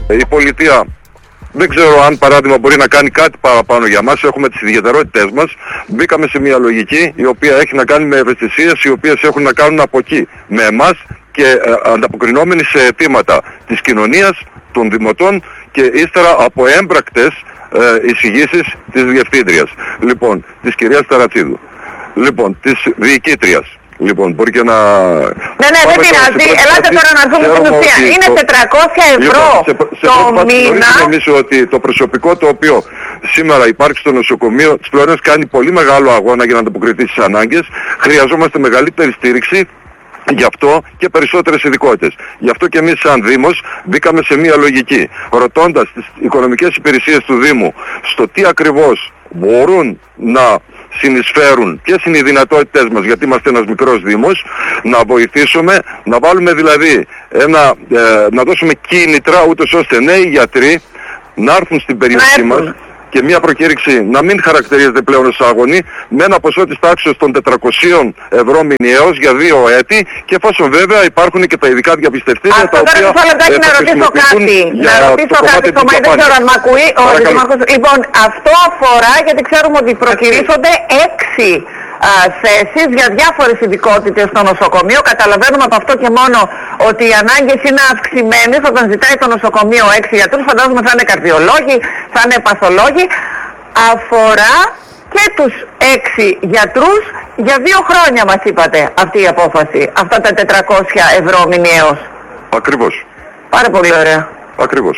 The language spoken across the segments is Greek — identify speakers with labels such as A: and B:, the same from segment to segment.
A: Η πολιτεία δεν ξέρω αν παράδειγμα μπορεί να κάνει κάτι παραπάνω για μας. Έχουμε τις ιδιαιτερότητές μας. Μπήκαμε σε μια λογική η οποία έχει να κάνει με ευαισθησίες, οι οποίες έχουν να κάνουν από εκεί με εμάς και ανταποκρινόμενοι σε αιτήματα της κοινωνίας, των δημοτών και ύστερα από έμπρακτες εισηγήσεις της διευθύντριας. Λοιπόν, της κυρίας Ταρατσίδου. Λοιπόν, της διοικήτριας. Λοιπόν, μπορεί και να...
B: Ναι, δεν πειράζει. Ελάτε τώρα να δούμε την ουσία. Είναι 400 ευρώ το μήνα.
A: Εμείς ότι το προσωπικό το οποίο σήμερα υπάρχει στο νοσοκομείο της Φλόρινας κάνει πολύ μεγάλο αγώνα για να ανταποκριθεί στις ανάγκες. Χρειαζόμαστε μεγαλύτερη στήριξη. Γι' αυτό και περισσότερες ειδικότητες. Γι' αυτό και εμείς σαν Δήμος μπήκαμε σε μια λογική. Ρωτώντας τις οικονομικές υπηρεσίες του Δήμου στο τι ακριβώς μπορούν να συνεισφέρουν, ποιες είναι οι δυνατότητες μας, γιατί είμαστε ένας μικρός Δήμος, να βοηθήσουμε, να βάλουμε δηλαδή να δώσουμε κίνητρα ούτως ώστε νέοι γιατροί να έρθουν στην περιοχή μας και μια προκήρυξη να μην χαρακτηρίζεται πλέον ως άγωνη, με ένα ποσό της τάξης των 400 ευρώ μηνιαίως για 2 έτη, και εφόσον βέβαια υπάρχουν και τα ειδικά διαπιστευτήρια τα οποία
B: να ρωτήσω κάτι στο Μάη, δεν ξέρω αν μ' ακούει ο Δήμαρχος. Λοιπόν, αυτό αφορά, γιατί ξέρουμε ότι προκυρήσονται 6 θέσεις για διάφορες ειδικότητες στο νοσοκομείο. Καταλαβαίνουμε από αυτό και μόνο ότι οι ανάγκες είναι αυξημένες. Όταν ζητάει το νοσοκομείο 6 γιατρούς, φαντάζομαι θα είναι καρδιολόγοι, θα είναι παθολόγοι. Αφορά και τους 6 γιατρούς για 2 χρόνια μας είπατε αυτή η απόφαση. Αυτά τα 400 ευρώ μηνιαίως.
A: Ακριβώς.
B: Πάρα πολύ ωραία.
A: Ακριβώς.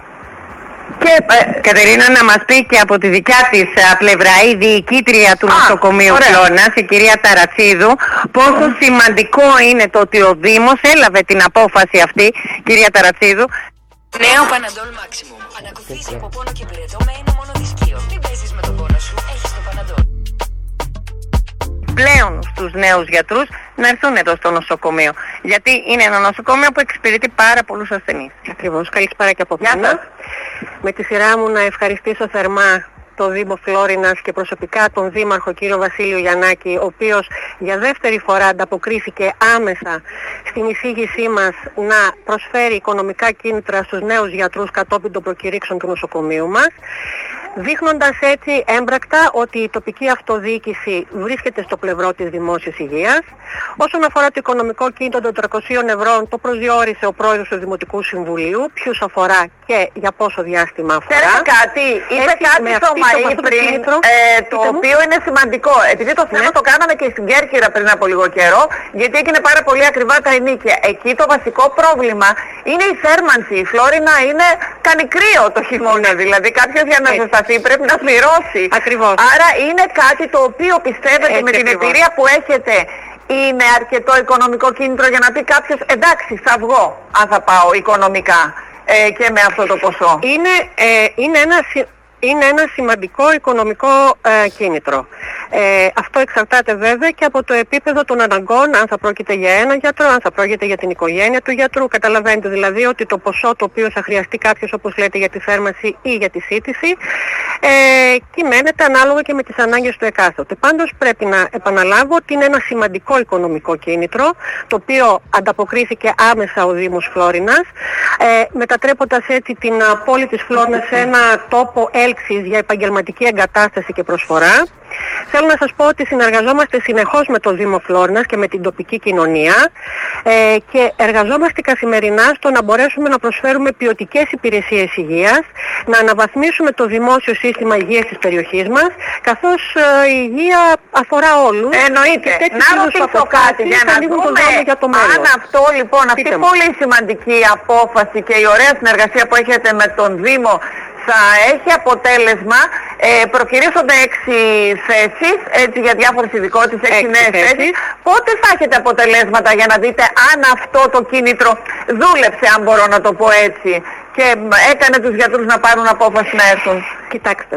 C: Και Κατερίνα, να μας πει και από τη δικιά της πλευρά η διοικήτρια του νοσοκομείου Φλόρινας, η κυρία Ταρατσίδου, πόσο σημαντικό είναι το ότι ο Δήμος έλαβε την απόφαση αυτή. Κυρία Ταρατσίδου.
D: Νέο Παναντόλ Maximum. Ανακουφίζει από πόνο και πυρετό με ένα μόνο δισκείο. Μην παίζεις με τον πόνο σου, έχεις το Παναντόλ.
C: Πλέον στους νέους γιατρούς να έρθουν εδώ στο νοσοκομείο. Γιατί είναι ένα νοσοκομείο που εξυπηρετεί πάρα πολλούς ασθενείς.
E: Ακριβώς. Καλησπέρα και από μένα. Με τη σειρά μου να ευχαριστήσω θερμά το Δήμο Φλόρινας και προσωπικά τον Δήμαρχο κύριο Βασίλειο Γιαννάκη, ο οποίος για δεύτερη φορά ανταποκρίθηκε άμεσα στην εισήγησή μας να προσφέρει οικονομικά κίνητρα στους νέους γιατρούς κατόπιν των προκηρύξεων του νοσοκομείου μας, δείχνοντας έτσι έμπρακτα ότι η τοπική αυτοδιοίκηση βρίσκεται στο πλευρό της δημόσιας υγείας. Όσον αφορά το οικονομικό κίνητρο των 300 ευρώ, το προσδιορίσε ο πρόεδρος του Δημοτικού Συμβουλίου, ποιους αφορά και για πόσο διάστημα αφορά.
B: Ξέρετε κάτι, είπε κάτι στο Μαΐ πριν, το οποίο είναι σημαντικό. Επειδή το θέμα το κάναμε και στην Κέρκυρα πριν από λίγο καιρό, γιατί έγινε πάρα πολύ ακριβά τα ενίκια. Εκεί το βασικό πρόβλημα είναι η θέρμανση. Η Φλόρινα κάνει κρύο το χειμώνα, δηλαδή κάποιος για να ζεσταθεί πρέπει να πληρώσει.
E: Ακριβώς.
B: Άρα είναι κάτι το οποίο πιστεύετε με την εμπειρία που έχετε είναι αρκετό οικονομικό κίνητρο για να πει κάποιος εντάξει θα βγω αν θα πάω οικονομικά και με αυτό το ποσό.
E: Είναι ένα σημαντικό οικονομικό κίνητρο. Αυτό εξαρτάται βέβαια και από το επίπεδο των αναγκών, αν θα πρόκειται για ένα γιατρό, αν θα πρόκειται για την οικογένεια του γιατρού. Καταλαβαίνετε δηλαδή ότι το ποσό το οποίο θα χρειαστεί κάποιος, όπως λέτε, για τη θέρμανση ή για τη σύντηση, κυμαίνεται ανάλογα και με τις ανάγκες του εκάστοτε. Πάντως πρέπει να επαναλάβω ότι είναι ένα σημαντικό οικονομικό κίνητρο, το οποίο ανταποκρίθηκε άμεσα ο Δήμος Φλόρινας, μετατρέποντας έτσι την πόλη της Φλόρινας σε ένα τόπο έλξης για επαγγελματική εγκατάσταση και προσφορά. Θέλω να σας πω ότι συνεργαζόμαστε συνεχώς με το Δήμο Φλόρινας και με την τοπική κοινωνία και εργαζόμαστε καθημερινά στο να μπορέσουμε να προσφέρουμε ποιοτικές υπηρεσίες υγείας, να αναβαθμίσουμε το δημόσιο σύστημα υγείας της περιοχής μας, καθώς η υγεία αφορά όλους.
B: Εννοείται. Να ρωτήσω κάτι για να δούμε αν αυτό λοιπόν, αυτή η πολύ σημαντική απόφαση και η ωραία συνεργασία που έχετε με τον Δήμο θα έχει αποτέλεσμα. Προκυρήσονται 6 θέσεις έτσι, για διάφορες ειδικότητες, 6 νέες θέσεις. Πότε θα έχετε αποτελέσματα για να δείτε αν αυτό το κίνητρο δούλεψε, αν μπορώ να το πω έτσι, και έκανε τους γιατρούς να πάρουν απόφαση να έρθουν?
E: Κοιτάξτε,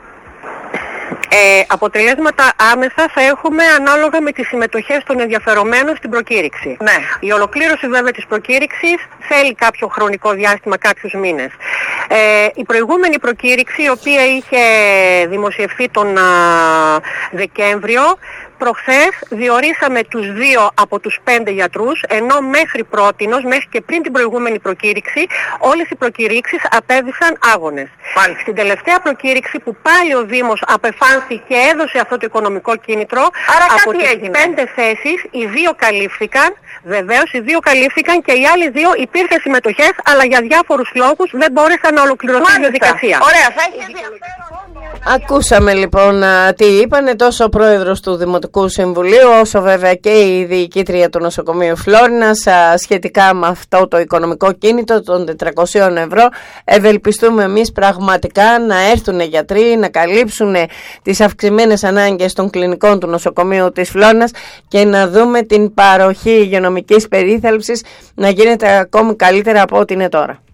E: αποτελέσματα άμεσα θα έχουμε ανάλογα με τις συμμετοχές των ενδιαφερομένων στην προκήρυξη.
B: Ναι.
E: Η ολοκλήρωση βέβαια της προκήρυξης θέλει κάποιο χρονικό διάστημα, κάποιους μήνες. Η προηγούμενη προκήρυξη, η οποία είχε δημοσιευθεί τον Δεκέμβριο, προχθές διορίσαμε τους 2 από τους 5 γιατρούς, ενώ μέχρι πρότινος, μέχρι και πριν την προηγούμενη προκήρυξη, όλες οι προκηρύξεις απέβησαν άγονες. Στην τελευταία προκήρυξη που πάλι ο Δήμος απεφάνθη και έδωσε αυτό το οικονομικό κίνητρο, από τις 5 θέσεις οι 2 καλύφθηκαν. Βεβαίως οι 2 καλύφθηκαν και οι άλλοι 2 υπήρχαν συμμετοχές, αλλά για διάφορους λόγους δεν μπόρεσαν να ολοκληρωθεί η διαδικασία.
B: Ωραία, θα έχει ενδιαφέρον.
F: Ακούσαμε λοιπόν τι είπανε τόσο ο πρόεδρος του Δημοτικού Συμβουλίου, όσο βέβαια και η διοικήτρια του νοσοκομείου Φλόρινας σχετικά με αυτό το οικονομικό κίνητρο των 400 ευρώ. Ευελπιστούμε εμείς πραγματικά να έρθουν γιατροί, να καλύψουν τις αυξημένες ανάγκες των κλινικών του νοσοκομείου της Φλόρινας και να δούμε την παροχή υγειονομικής περίθαλψης να γίνεται ακόμη καλύτερα από ό,τι είναι τώρα.